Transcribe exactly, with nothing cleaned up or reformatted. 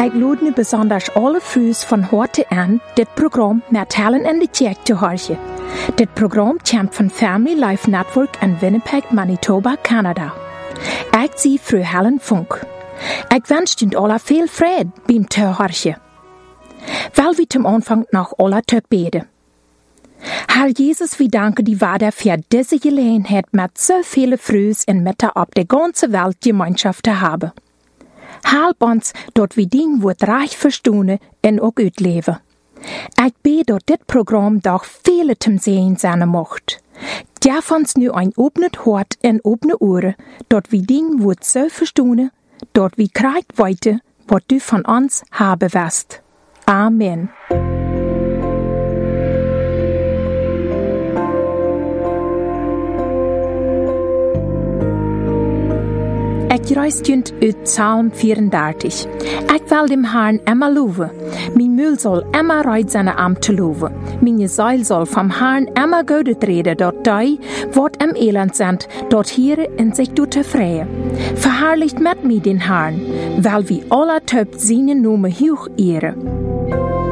Ik lade nu besonders alle vroegs van harte aan dit programma met Helen en de Kerk te horen. Dit programma komt van Family Life Network in Winnipeg, Manitoba, Canada. Ik zie fru Helen Funk. Ik wens jullie alle veel vrede beim te horen. Wel wie zum Anfang noch alle te beten. Herr Jesus, wir danken die Vater für diese Gelegenheit, mit so vielen Frühs in Mitte auf der ganzen Welt Gemeinschaft zu haben. Help uns, dort wir Ding wird reich verstehen und auch uitleven. Ich bete, dass dit Programm doch viele zum Sehen sein macht. Darf uns nu ein offenes Hort und offene Ohren, dort wir Ding wird so verstehen, dort wir kriegt weiter, was du von uns haben wirst. Amen. Ik reist junt uit Psalm vierendertig. Ik wil dem Herrn immer loven. Mijn mul zal immer reit seine Amte loven. Mijn Seil zal vom Herrn immer godet reden, dort die, wat im Elend sind, dort hier in sich du tevreden. Verherrlicht mit mir den Herrn, weil wir alle töbt seinen Namen hoch ehren.